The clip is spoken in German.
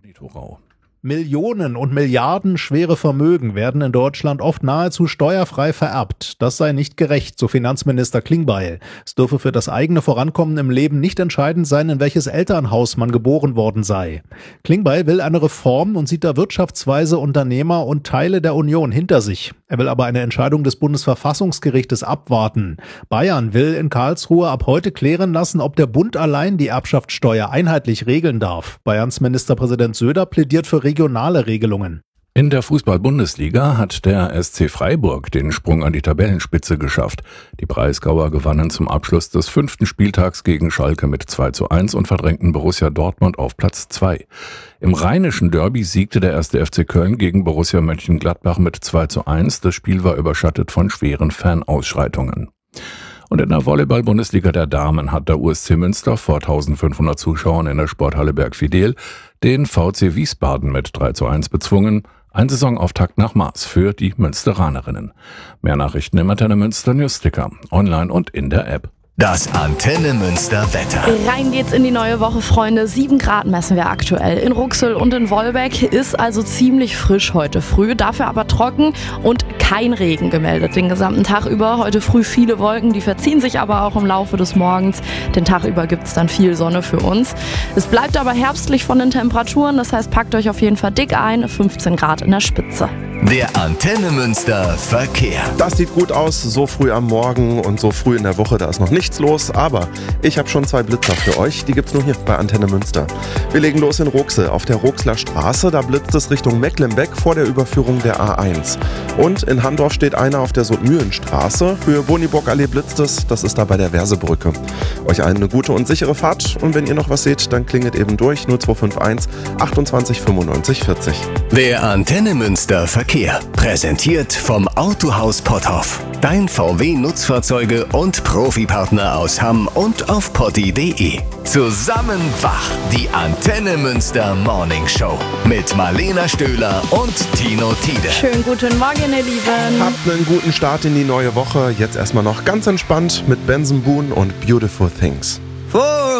Thorau. Millionen und Milliarden schwere Vermögen werden in Deutschland oft nahezu steuerfrei vererbt. Das sei nicht gerecht, so Finanzminister Klingbeil. Es dürfe für das eigene Vorankommen im Leben nicht entscheidend sein, in welches Elternhaus man geboren worden sei. Klingbeil will eine Reform und sieht da Wirtschaftsweise, Unternehmer und Teile der Union hinter sich. Er will aber eine Entscheidung des Bundesverfassungsgerichtes abwarten. Bayern will in Karlsruhe ab heute klären lassen, ob der Bund allein die Erbschaftssteuer einheitlich regeln darf. Bayerns Ministerpräsident Söder plädiert für regionale Regelungen. In der Fußball-Bundesliga hat der SC Freiburg den Sprung an die Tabellenspitze geschafft. Die Breisgauer gewannen zum Abschluss des 5. Spieltags gegen Schalke mit 2:1 und verdrängten Borussia Dortmund auf Platz 2. Im rheinischen Derby siegte der 1. FC Köln gegen Borussia Mönchengladbach mit 2:1. Das Spiel war überschattet von schweren Fanausschreitungen. Und in der Volleyball-Bundesliga der Damen hat der USC Münster vor 1500 Zuschauern in der Sporthalle Bergfidel den VC Wiesbaden mit 3:1 bezwungen. Ein Saisonauftakt nach Maß für die Münsteranerinnen. Mehr Nachrichten im Antenne Münster Newsticker, online und in der App. Das Antenne Münster Wetter. Rein geht's in die neue Woche, Freunde. 7 Grad messen wir aktuell. In Ruxel und in Wolbeck ist also ziemlich frisch heute früh, dafür aber trocken und kein Regen gemeldet den gesamten Tag über. Heute früh viele Wolken, die verziehen sich aber auch im Laufe des Morgens. Den Tag über gibt's dann viel Sonne für uns. Es bleibt aber herbstlich von den Temperaturen, das heißt, packt euch auf jeden Fall dick ein. 15 Grad in der Spitze. Der Antenne Münster Verkehr. Das sieht gut aus, so früh am Morgen und so früh in der Woche, da ist noch nichts los, aber ich habe schon 2 Blitzer für euch, die gibt's nur hier bei Antenne Münster. Wir legen los in Ruxel, auf der Ruxler Straße, da blitzt es Richtung Mecklenbeck vor der Überführung der A1. Und in Handorf steht einer auf der Sodmühlenstraße, Höhe Boniburgallee blitzt es, das ist da bei der Versebrücke. Euch allen eine gute und sichere Fahrt und wenn ihr noch was seht, dann klingelt eben durch 0251 28 95 40. Der Antenne Münster Verkehr, präsentiert vom Autohaus Potthoff. Dein VW-Nutzfahrzeuge und Profipartner aus Hamm und auf potti.de. Zusammen wach, die Antenne Münster Morning Show mit Marlena Stöhler und Tino Tiede. Schönen guten Morgen, ihr Lieben. Habt einen guten Start in die neue Woche. Jetzt erstmal noch ganz entspannt mit Benson Boone und Beautiful Things.